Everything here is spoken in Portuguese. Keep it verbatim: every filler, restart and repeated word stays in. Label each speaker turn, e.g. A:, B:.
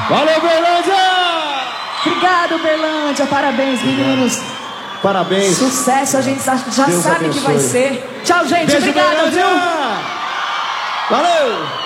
A: Valeu, Berlândia!
B: Obrigado, Berlândia. Parabéns, meninos.
A: Parabéns.
B: Sucesso, a gente já
A: Deus
B: sabe
A: abençoe.
B: que vai ser. Tchau, gente.
A: Beijo,
B: Obrigada,
A: Berlândia!
B: viu?
A: Valeu!